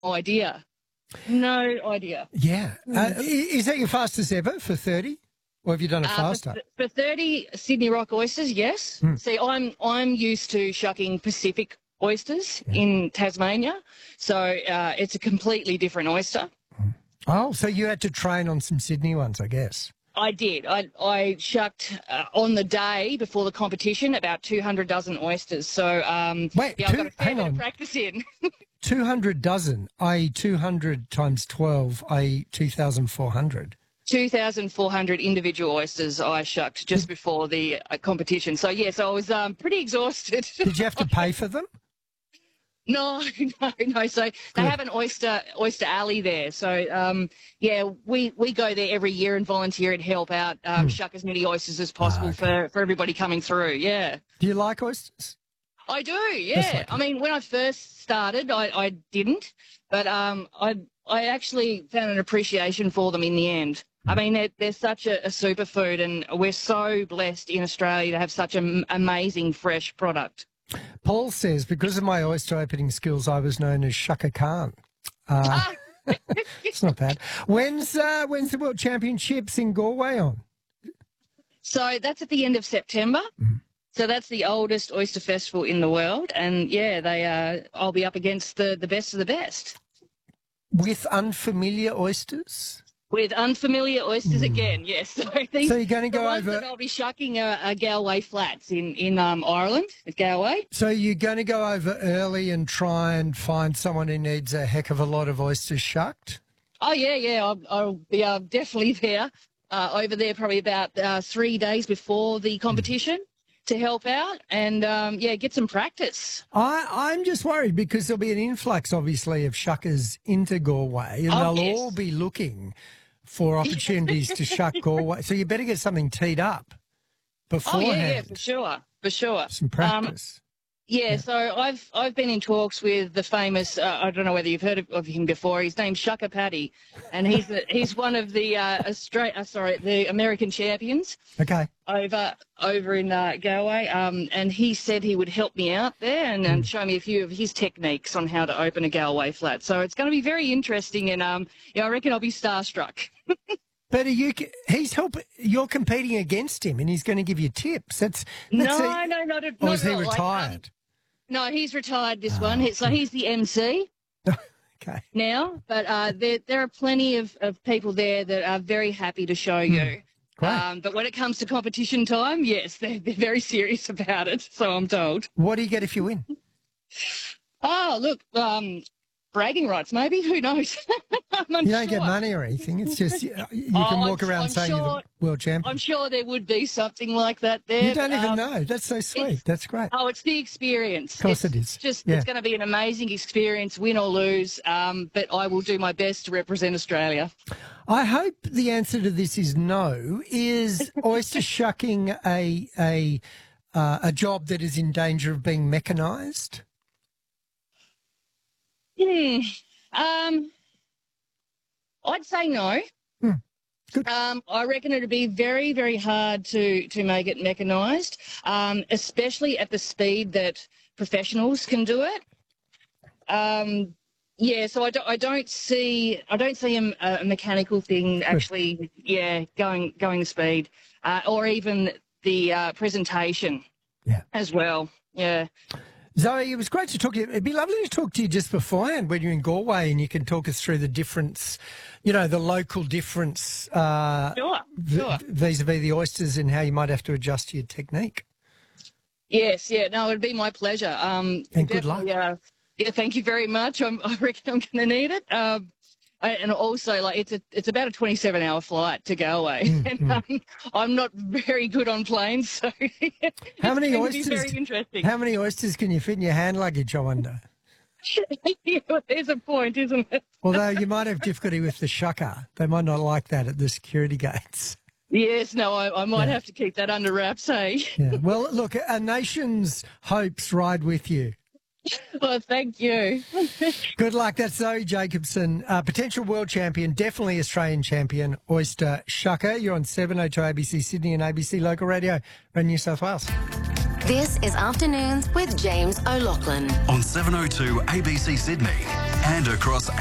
idea. No idea. Yeah. Is that your fastest ever for 30? Or have you done it faster? For 30 Sydney Rock oysters, yes. See, I'm used to shucking Pacific oysters in Tasmania, so it's a completely different oyster. Oh, so you had to train on some Sydney ones, I guess. I did. I shucked on the day before the competition about 200 dozen oysters. So Wait, I've got a fair bit of practice in. 200 dozen, i.e. 200 times 12, i.e. 2,400. 2,400 individual oysters I shucked just before the competition. So, yes, I was pretty exhausted. Did you have to pay for them? No. So they have an oyster alley there. So, we go there every year and volunteer and help out shuck as many oysters as possible for everybody coming through, yeah. Do you like oysters? I do, yeah. I mean, when I first started, I didn't, but I actually found an appreciation for them in the end. I mean, they're such a superfood, and we're so blessed in Australia to have such an amazing fresh product. Paul says, because of my oyster opening skills, I was known as Shaka Khan. It's not bad. When's the World Championships in Galway on? So that's at the end of September. So that's the oldest oyster festival in the world, and I'll be up against the best of the best. With unfamiliar oysters? With unfamiliar oysters again, yes. So you're going to go over. That I'll be shucking are Galway flats in Ireland, at Galway. So you're going to go over early and try and find someone who needs a heck of a lot of oysters shucked? Oh yeah. I'll be definitely there. Over there, probably about 3 days before the competition. To help out and, get some practice. I'm just worried because there'll be an influx, obviously, of shuckers into Galway and they'll all be looking for opportunities to shuck Galway. So you better get something teed up beforehand. Oh, yeah, for sure. Some practice. So I've been in talks with the famous, I don't know whether you've heard of him before, his name's Shaka Paddy, and he's one of the the American champions. Okay. Over in Galway, and he said he would help me out there and show me a few of his techniques on how to open a Galway flat. So it's going to be very interesting, and I reckon I'll be starstruck. But you're competing against him and he's going to give you tips. No, not at all. Or is he retired? No, he's retired, this one. So he's the MC now. But there are plenty of people there that are very happy to show you. Great. But when it comes to competition time, yes, they're very serious about it, so I'm told. What do you get if you win? Oh, look, bragging rights, maybe. Who knows? You don't get money or anything. It's just you can walk around saying you're the world champion. I'm sure there would be something like that there. You don't even know. That's so sweet. That's great. Oh, it's the experience. Of course it is. It's going to be an amazing experience, win or lose, but I will do my best to represent Australia. I hope the answer to this is no. Is oyster shucking a job that is in danger of being mechanised? I'd say no. Good. I reckon it'd be very, very hard to make it mechanised, especially at the speed that professionals can do it. So I don't see a mechanical thing actually. Going the speed, or even the presentation. As well. Yeah. Zoe, it was great to talk to you. It'd be lovely to talk to you just beforehand when you're in Galway and you can talk us through the difference, the local difference vis-a-vis the oysters and how you might have to adjust your technique. Yes, no, it'd be my pleasure. And good luck. Thank you very much. I reckon I'm going to need it. And also, it's about a 27-hour flight to Galway, I'm not very good on planes, so how many oysters? Very interesting. How many oysters can you fit in your hand luggage? I wonder. There's a point, isn't it? Although you might have difficulty with the shucker, they might not like that at the security gates. Yes, no, I might have to keep that under wraps, hey? Yeah. Well, look, a nation's hopes ride with you. Well, thank you. Good luck. That's Zoe Jacobson, potential world champion, definitely Australian champion, oyster shucker. You're on 702 ABC Sydney and ABC Local Radio around New South Wales. This is Afternoons with James O'Loughlin. On 702 ABC Sydney and across